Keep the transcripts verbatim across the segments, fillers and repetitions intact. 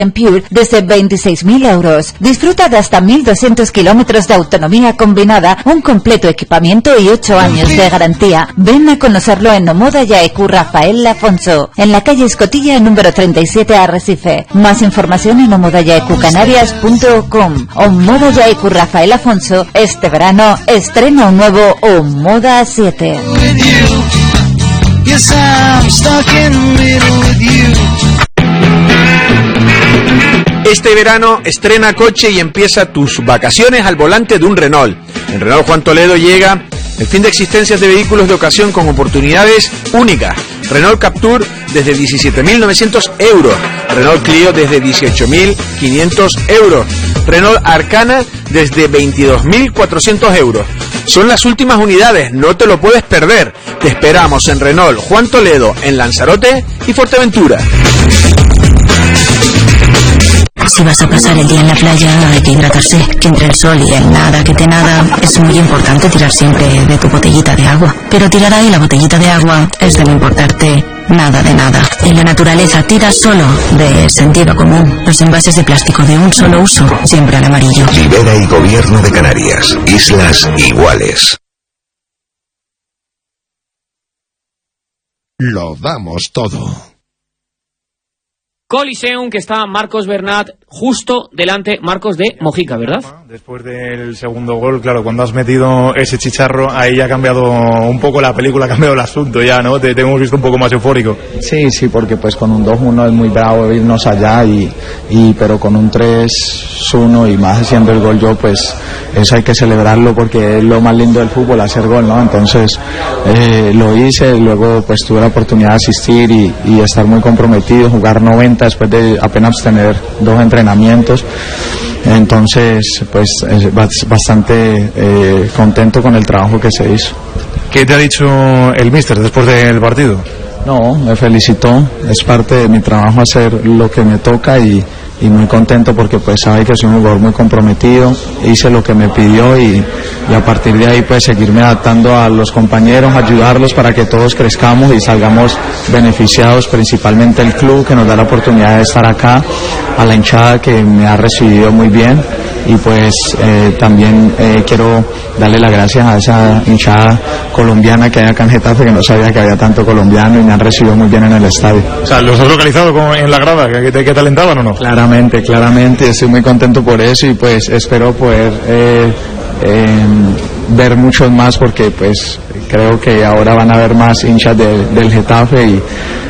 en Pure desde veintiséis mil euros. Disfruta de hasta mil doscientos kilómetros de autonomía combinada, un completo equipamiento y ocho años de garantía. Ven a conocerlo en Omoda Yaecu Rafael Afonso, en la calle Escotilla número treinta y siete Arrecife. Más información en omoda yaecu canarias punto com. Omoda Yaecu Rafael Afonso, este verano estrena un nuevo Omoda siete. Este verano estrena coche y empieza tus vacaciones al volante de un Renault. En Renault Juan Toledo llega el fin de existencias de vehículos de ocasión con oportunidades únicas. Renault Captur desde diecisiete mil novecientos euros, Renault Clio desde dieciocho mil quinientos euros, Renault Arcana desde veintidós mil cuatrocientos euros. Son las últimas unidades, no te lo puedes perder. Te esperamos en Renault Juan Toledo, en Lanzarote y Fuerteventura. Si vas a pasar el día en la playa, hay que hidratarse, que entre el sol y el nada que te nada. Es muy importante tirar siempre de tu botellita de agua. Pero tirar ahí la botellita de agua es de no importarte nada de nada. En la naturaleza tira solo de sentido común. Los envases de plástico de un solo uso, siempre al amarillo. Libera y Gobierno de Canarias. Islas iguales. Lo damos todo. Coliseum, que está Marcos Bernat justo delante, Marcos, de Mojica, ¿verdad? Después del segundo gol, claro, cuando has metido ese chicharro, ahí ha cambiado un poco la película, ha cambiado el asunto ya, ¿no? Te, te hemos visto un poco más eufórico. Sí, sí, porque pues con un dos uno es muy bravo irnos allá, y, y pero con un tres uno y más haciendo el gol yo, pues eso hay que celebrarlo porque es lo más lindo del fútbol, hacer gol, ¿no? Entonces eh, lo hice, luego pues tuve la oportunidad de asistir y, y estar muy comprometido, jugar noventa después de apenas tener dos entrenamientos. Entonces pues es bastante eh, contento con el trabajo que se hizo. ¿Qué te ha dicho el míster después del partido? No, me felicitó, es parte de mi trabajo hacer lo que me toca, y, y muy contento porque pues sabe que soy un jugador muy comprometido, hice lo que me pidió y, y a partir de ahí pues seguirme adaptando a los compañeros, ayudarlos para que todos crezcamos y salgamos beneficiados, principalmente el club que nos da la oportunidad de estar acá, a la hinchada que me ha recibido muy bien, y pues eh, también eh, quiero darle las gracias a esa hinchada colombiana que hay acá en Getafe, que no sabía que había tanto colombiano y me han recibido muy bien en el estadio. O sea, ¿los has localizado con, en la grada? ¿Que te, que te alentaban o no? Claramente, claramente, estoy muy contento por eso y pues espero poder eh, eh, ver muchos más, porque pues creo que ahora van a haber más hinchas de, del Getafe, y,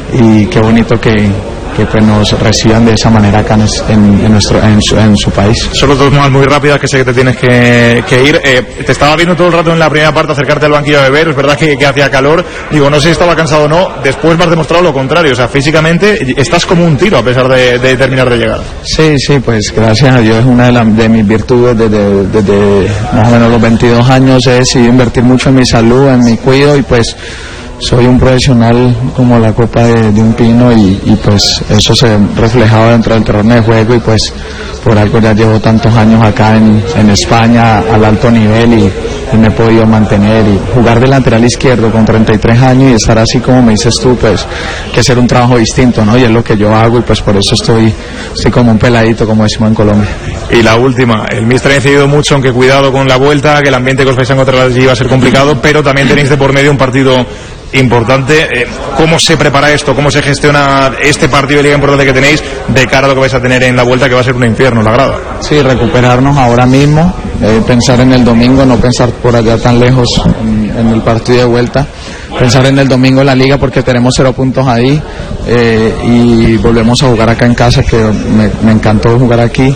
y qué bonito que que pues nos reciban de esa manera acá en, en, en, nuestro, en, su, en su país. Solo dos más muy rápidas, que sé que te tienes que, que ir. Eh, te estaba viendo todo el rato en la primera parte acercarte al banquillo a beber, es verdad que, que hacía calor, digo, no sé si estaba cansado o no, después me has demostrado lo contrario, o sea, físicamente estás como un tiro a pesar de, de terminar de llegar. Sí, sí, pues gracias a Dios es una de, la, de mis virtudes desde, desde más o menos los veintidós años, he decidido invertir mucho en mi salud, en mi cuidado, y pues soy un profesional como la copa de, de un pino, y, y pues eso se reflejaba dentro del terreno de juego, y pues por algo ya llevo tantos años acá en, en España al alto nivel, y, y me he podido mantener y jugar de lateral izquierdo con treinta y tres años y estar así como me dices tú, pues que hacer un trabajo distinto, ¿no? Y es lo que yo hago, y pues por eso estoy, estoy como un peladito, como decimos en Colombia. Y la última, el míster ha incidido mucho, aunque cuidado con la vuelta, que el ambiente que os vais a encontrar allí va a ser complicado, pero también tenéis de por medio un partido importante. ¿Cómo se prepara esto? ¿Cómo se gestiona este partido de liga importante que tenéis de cara a lo que vais a tener en la vuelta, que va a ser un infierno, la grada? Sí, recuperarnos ahora mismo, eh, pensar en el domingo, no pensar por allá tan lejos en, en el partido de vuelta, pensar en el domingo en la liga, porque tenemos cero puntos ahí, eh, y volvemos a jugar acá en casa, que me, me encantó jugar aquí.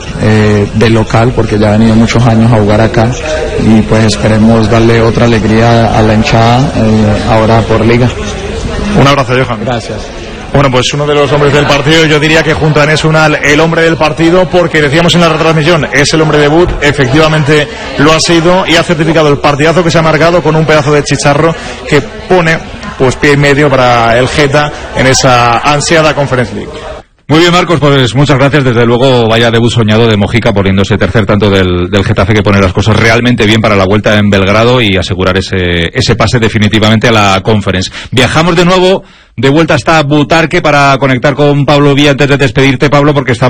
Eh, de local, porque ya he venido muchos años a jugar acá, y pues esperemos darle otra alegría a la hinchada eh, ahora por liga. Un abrazo, Johan. Gracias. Bueno, pues uno de los hombres del partido, yo diría que junto a Enes Unal, el hombre del partido, porque decíamos en la retransmisión, es el hombre debut, efectivamente lo ha sido, y ha certificado el partidazo que se ha marcado con un pedazo de chicharro que pone pues pie y medio para el Geta en esa ansiada Conference League. Muy bien, Marcos, pues muchas gracias. Desde luego, vaya debut soñado de Mojica, poniéndose tercer tanto del, del Getafe, que pone las cosas realmente bien para la vuelta en Belgrado y asegurar ese, ese pase definitivamente a la Conference. Viajamos de nuevo, de vuelta hasta Butarque, para conectar con Pablo Villa antes de despedirte, Pablo, porque está